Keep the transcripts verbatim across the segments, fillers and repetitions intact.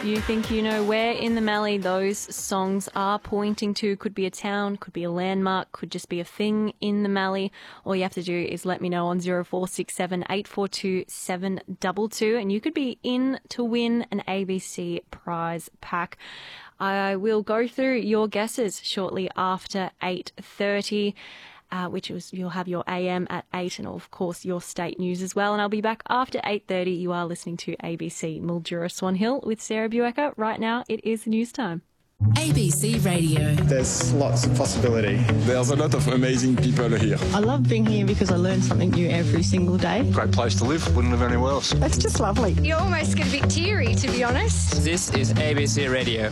You think you know where in the Mallee those songs are pointing to? Could be a town, could be a landmark, could just be a thing in the Mallee. All you have to do is let me know on zero four six seven, eight four two, seven two two, and you could be in to win an A B C prize pack. I will go through your guesses shortly after eight thirty. Uh, which is you'll have your A M at eight and, of course, your state news as well. And I'll be back after eight thirty. You are listening to A B C Mildura Swan Hill with Sarah Buecker. Right now, it is news time. A B C Radio. There's lots of possibility. There's a lot of amazing people here. I love being here because I learn something new every single day. Great place to live. Wouldn't live anywhere else. It's just lovely. You almost get a bit teary, to be honest. This is A B C Radio.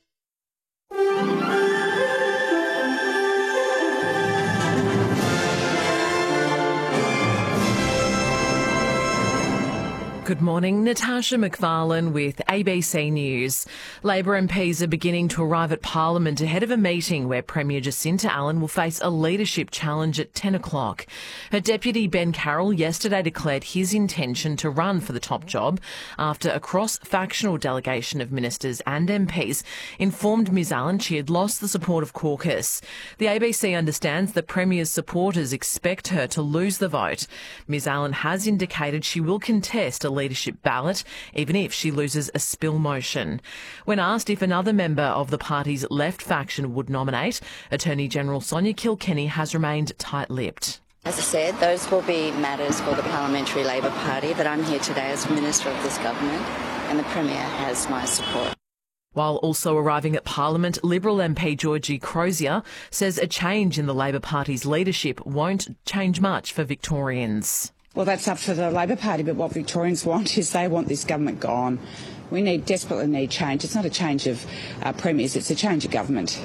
Good morning, Natasha McFarlane with A B C News. Labor M Ps are beginning to arrive at Parliament ahead of a meeting where Premier Jacinta Allen will face a leadership challenge at ten o'clock. Her deputy Ben Carroll yesterday declared his intention to run for the top job after a cross-factional delegation of ministers and M Ps informed Ms Allen she had lost the support of caucus. The A B C understands that Premier's supporters expect her to lose the vote. Ms Allen has indicated she will contest a leadership ballot, even if she loses a spill motion. When asked if another member of the party's left faction would nominate, Attorney General Sonia Kilkenny has remained tight-lipped. As I said, those will be matters for the Parliamentary Labor Party, but I'm here today as Minister of this government and the Premier has my support. While also arriving at Parliament, Liberal M P Georgie Crozier says a change in the Labor Party's leadership won't change much for Victorians. Well, that's up to the Labor Party, but what Victorians want is they want this government gone. We need desperately need change. It's not a change of uh, premiers, it's a change of government.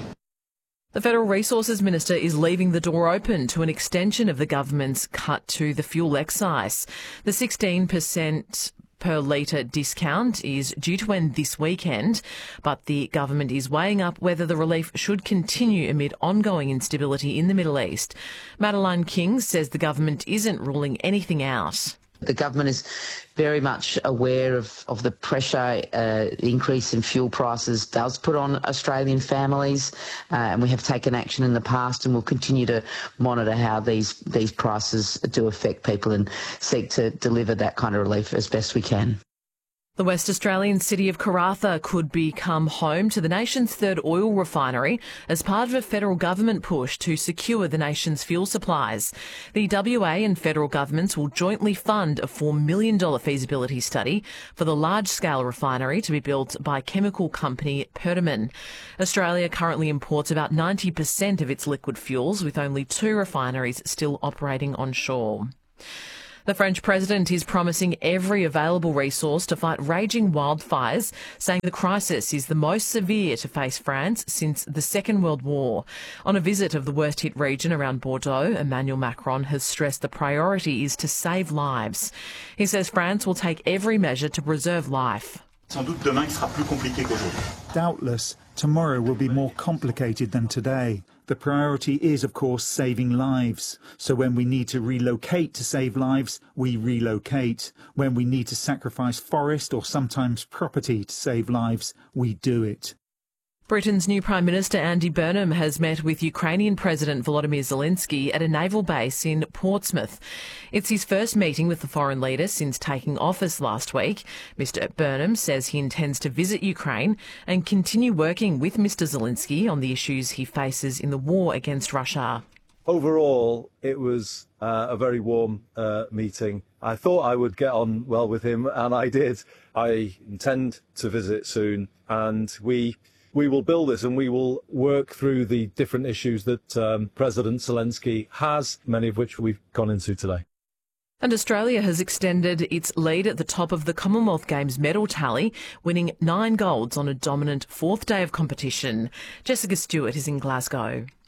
The Federal Resources Minister is leaving the door open to an extension of the government's cut to the fuel excise. The sixteen percent per litre discount is due to end this weekend, but the government is weighing up whether the relief should continue amid ongoing instability in the Middle East. Madeline King says the government isn't ruling anything out. The government is very much aware of, of the pressure uh, increase in fuel prices does put on Australian families, uh, and we have taken action in the past and will continue to monitor how these, these prices do affect people and seek to deliver that kind of relief as best we can. The West Australian city of Karratha could become home to the nation's third oil refinery as part of a federal government push to secure the nation's fuel supplies. The W A and federal governments will jointly fund a four million dollars feasibility study for the large-scale refinery to be built by chemical company Perdaman. Australia currently imports about ninety percent of its liquid fuels, with only two refineries still operating onshore. The French president is promising every available resource to fight raging wildfires, saying the crisis is the most severe to face France since the Second World War. On a visit of the worst-hit region around Bordeaux, Emmanuel Macron has stressed the priority is to save lives. He says France will take every measure to preserve life. Doubtless, tomorrow will be more complicated than today. The priority is, of course, saving lives. So when we need to relocate to save lives, we relocate. When we need to sacrifice forest or sometimes property to save lives, we do it. Britain's new Prime Minister Andy Burnham has met with Ukrainian President Volodymyr Zelensky at a naval base in Portsmouth. It's his first meeting with the foreign leader since taking office last week. Mister Burnham says he intends to visit Ukraine and continue working with Mister Zelensky on the issues he faces in the war against Russia. Overall, it was uh, a very warm uh, meeting. I thought I would get on well with him, and I did. I intend to visit soon, and we... We will build this and we will work through the different issues that um, President Zelensky has, many of which we've gone into today. And Australia has extended its lead at the top of the Commonwealth Games medal tally, winning nine golds on a dominant fourth day of competition. Jessica Stewart is in Glasgow.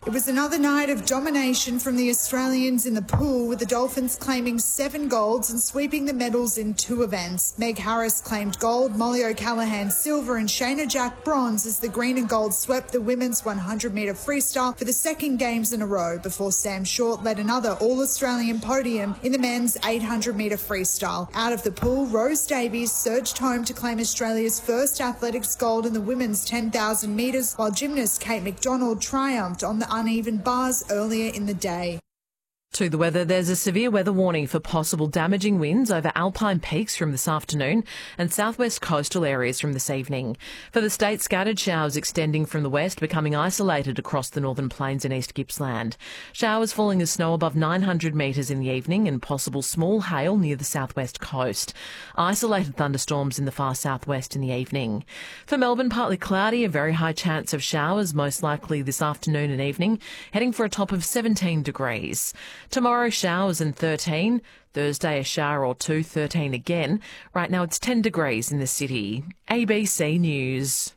It was another night of domination from the Australians in the pool, with the Dolphins claiming seven golds and sweeping the medals in two events. Meg Harris claimed gold, Molly O'Callaghan silver and Shayna Jack bronze as the green and gold swept the women's one hundred metre freestyle for the second games in a row, before Sam Short led another All-Australian podium in the men's eight hundred metre freestyle. Out of the pool, Rose Davies surged home to claim Australia's first athletics gold in the women's ten thousand metres, while gymnast Kate McDonald triumphed on the uneven bars earlier in the day. To the weather, there's a severe weather warning for possible damaging winds over alpine peaks from this afternoon and southwest coastal areas from this evening. For the state, scattered showers extending from the west, becoming isolated across the northern plains and East Gippsland. Showers falling as snow above nine hundred metres in the evening and possible small hail near the southwest coast. Isolated thunderstorms in the far southwest in the evening. For Melbourne, partly cloudy, a very high chance of showers, most likely this afternoon and evening, heading for a top of seventeen degrees. Tomorrow, showers and thirteen. Thursday, a shower or two, thirteen again. Right now, it's ten degrees in the city. A B C News.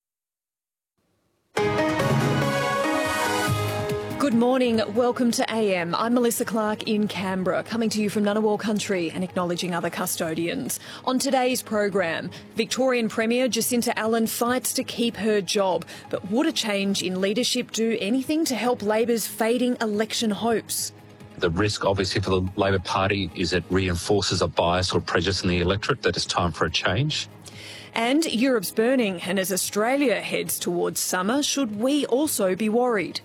Good morning. Welcome to A M. I'm Melissa Clark in Canberra, coming to you from Ngunnawal country and acknowledging other custodians. On today's program, Victorian Premier Jacinta Allen fights to keep her job. But would a change in leadership do anything to help Labor's fading election hopes? The risk, obviously, for the Labor Party is it reinforces a bias or prejudice in the electorate that it's time for a change. And Europe's burning, and as Australia heads towards summer, should we also be worried?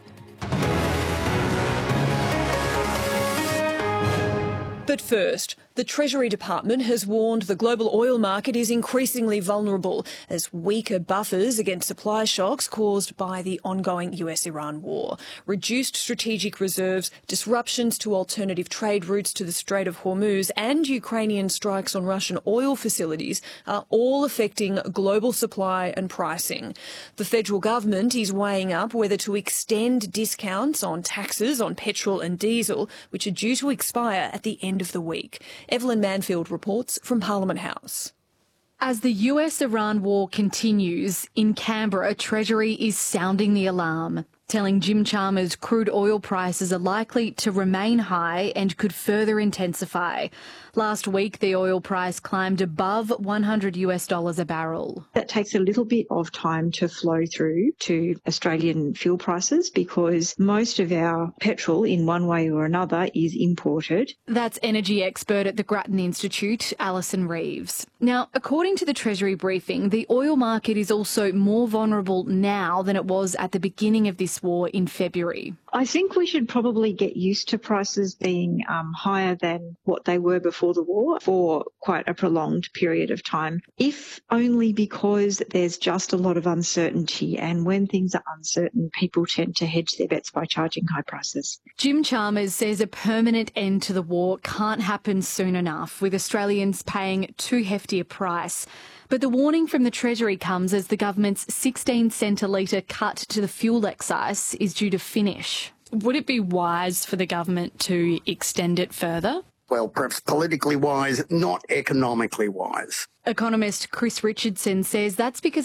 But first, the Treasury Department has warned the global oil market is increasingly vulnerable as weaker buffers against supply shocks caused by the ongoing U S Iran war. Reduced strategic reserves, disruptions to alternative trade routes to the Strait of Hormuz and Ukrainian strikes on Russian oil facilities are all affecting global supply and pricing. The federal government is weighing up whether to extend discounts on taxes on petrol and diesel, which are due to expire at the end of the week. Evelyn Manfield reports from Parliament House. As the U S Iran war continues, in Canberra, Treasury is sounding the alarm, telling Jim Chalmers crude oil prices are likely to remain high and could further intensify. Last week, the oil price climbed above one hundred US dollars a barrel. That takes a little bit of time to flow through to Australian fuel prices because most of our petrol, in one way or another, is imported. That's energy expert at the Grattan Institute, Alison Reeves. Now, according to the Treasury briefing, the oil market is also more vulnerable now than it was at the beginning of this war in February. I think we should probably get used to prices being um, higher than what they were before the war for quite a prolonged period of time, if only because there's just a lot of uncertainty, and when things are uncertain, people tend to hedge their bets by charging high prices. Jim Chalmers says a permanent end to the war can't happen soon enough, with Australians paying too hefty a price. But the warning from the Treasury comes as the government's sixteen cent a litre cut to the fuel excise is due to finish. Would it be wise for the government to extend it further? Well, perhaps politically wise, not economically wise. Economist Chris Richardson says that's because